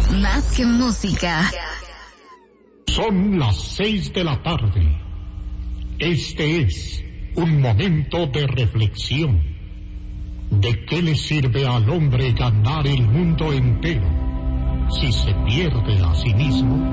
Más que música. Son las 6 de la tarde. Este es un momento de reflexión. ¿De qué le sirve al hombre ganar el mundo entero si se pierde a sí mismo?